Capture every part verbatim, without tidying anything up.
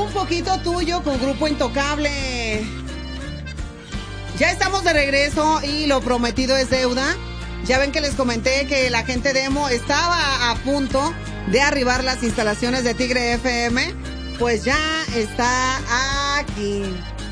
Un poquito tuyo con Grupo Intocable. Ya estamos de regreso y lo prometido es deuda. Ya ven que les comenté que la gente de Emo estaba a punto de arribar las instalaciones de Tigre F M. Pues ya está aquí.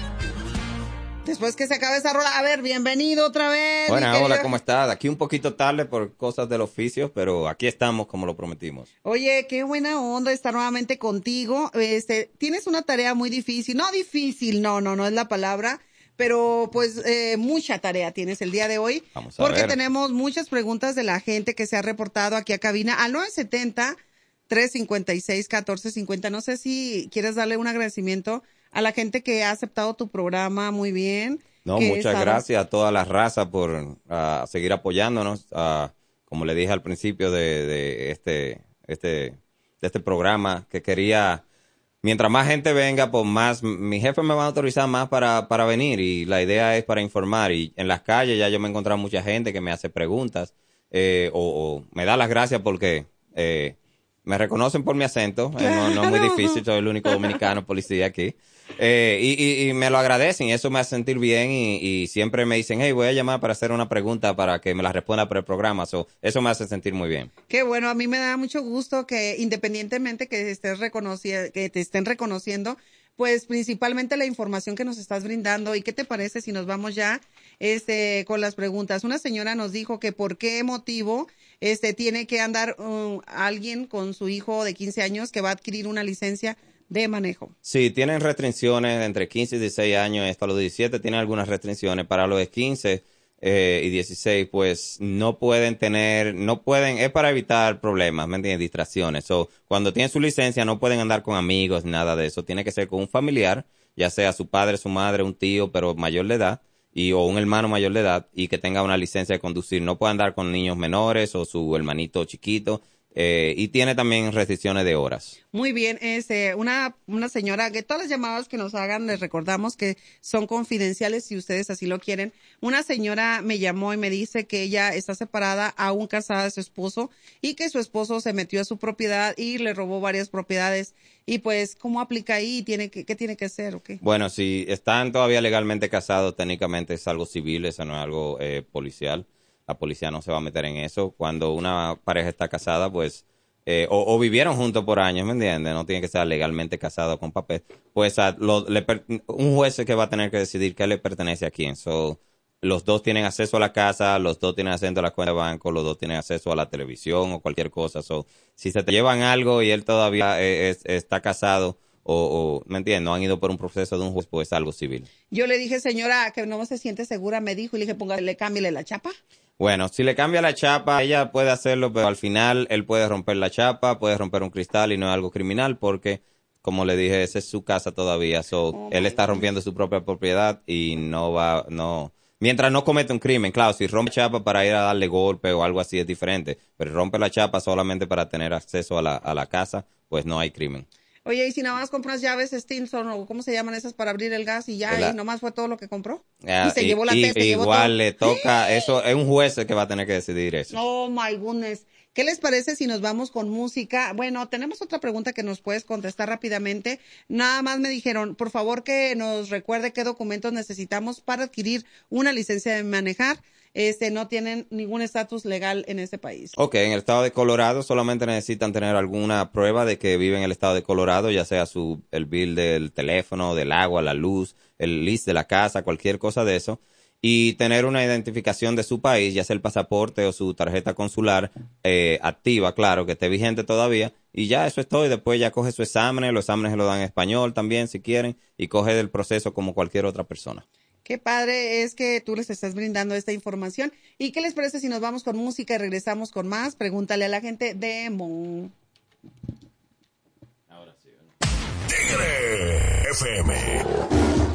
Después que se acabe esa rola, a ver, bienvenido otra vez. Bueno, hola, ¿cómo estás? Aquí un poquito tarde por cosas del oficio, pero aquí estamos como lo prometimos. Oye, qué buena onda estar nuevamente contigo. Este, tienes una tarea muy difícil, no difícil, no, no, no es la palabra, pero pues eh, mucha tarea tienes el día de hoy. Vamos a porque ver. tenemos muchas preguntas de la gente que se ha reportado aquí a cabina al nueve siete cero, tres cinco seis, uno cuatro cinco cero. No sé si quieres darle un agradecimiento a la gente que ha aceptado tu programa muy bien. No, muchas estaba... gracias a toda la raza por uh, seguir apoyándonos. Uh, como le dije al principio de, de este, este, de este programa, que quería, mientras más gente venga, pues más, mi jefe me va a autorizar más para, para venir, y la idea es para informar. Y en las calles ya yo me he encontrado mucha gente que me hace preguntas, eh, o, o me da las gracias porque eh, me reconocen por mi acento. Eh, no, no es muy difícil, soy el único dominicano policía aquí. Eh, y, y, y me lo agradecen, y eso me hace sentir bien, y, y siempre me dicen, hey, voy a llamar para hacer una pregunta para que me la responda por el programa. So, eso me hace sentir muy bien. Qué bueno, a mí me da mucho gusto que independientemente que estés reconociendo, que te estén reconociendo, pues principalmente la información que nos estás brindando. ¿Y qué te parece si nos vamos ya este con las preguntas? Una señora nos dijo que por qué motivo este tiene que andar uh, alguien con su hijo de quince años que va a adquirir una licencia de manejo. Sí, tienen restricciones entre quince y dieciséis años, hasta los diecisiete tienen algunas restricciones. Para los de quince eh, y dieciséis, pues no pueden tener, no pueden, es para evitar problemas, ¿me entiendes? Distracciones. So, cuando tienen su licencia no pueden andar con amigos, nada de eso. Tiene que ser con un familiar, ya sea su padre, su madre, un tío, pero mayor de edad, y o un hermano mayor de edad, y que tenga una licencia de conducir. No puede andar con niños menores o su hermanito chiquito. Eh, y tiene también restricciones de horas. Muy bien, este, una, una señora, que todas las llamadas que nos hagan, les recordamos que son confidenciales si ustedes así lo quieren. Una señora me llamó y me dice que ella está separada, aún casada de su esposo, y que su esposo se metió a su propiedad y le robó varias propiedades. Y pues, ¿cómo aplica ahí? ¿Tiene que, ¿Qué tiene que hacer o qué? Bueno, si están todavía legalmente casados, técnicamente es algo civil, eso no es algo eh, policial. La policía no se va a meter en eso. Cuando una pareja está casada, pues, eh, o, o vivieron juntos por años, ¿me entiendes? No tiene que ser legalmente casado con papel. Pues a, lo, le, un juez es que va a tener que decidir qué le pertenece a quién. So, los dos tienen acceso a la casa, los dos tienen acceso a la cuenta de banco, los dos tienen acceso a la televisión o cualquier cosa. So, si se te llevan algo y él todavía es, es, está casado, o, o, ¿me entiendes? No han ido por un proceso de un juez, pues algo civil. Yo le dije, señora, que no se siente segura, me dijo, y le dije, póngale, cámbiale la chapa. Bueno, si le cambia la chapa, ella puede hacerlo, pero al final él puede romper la chapa, puede romper un cristal, y no es algo criminal porque, como le dije, esa es su casa todavía. So, oh, él está rompiendo su propia propiedad y no va, no... Mientras no comete un crimen, claro, si rompe chapa para ir a darle golpe o algo así es diferente, pero rompe la chapa solamente para tener acceso a la, a la casa, pues no hay crimen. Oye, ¿y si nada más compras llaves Stinson o cómo se llaman esas para abrir el gas y ya, la... y nomás fue todo lo que compró? Uh, y se y, llevó la y, testa, y llevó igual todo. le toca, eso es un juez el que va a tener que decidir eso. Oh, my goodness. ¿Qué les parece si nos vamos con música? Bueno, tenemos otra pregunta que nos puedes contestar rápidamente. Nada más me dijeron, por favor, que nos recuerde qué documentos necesitamos para adquirir una licencia de manejar. Este, no tienen ningún estatus legal en este país. Ok, en el estado de Colorado solamente necesitan tener alguna prueba de que viven en el estado de Colorado, ya sea su el bill del teléfono, del agua, la luz, el list de la casa, cualquier cosa de eso. Y tener una identificación de su país, ya sea el pasaporte o su tarjeta consular eh, activa, claro, que esté vigente todavía. Y ya eso es todo. Y después ya coge su examen, los exámenes se lo dan en español también si quieren, y coge del proceso como cualquier otra persona. Qué padre es que tú les estás brindando esta información. ¿Y qué les parece si nos vamos con música y regresamos con más? Pregúntale a la gente de Mon. Ahora sí, ¿no? Tigre F M.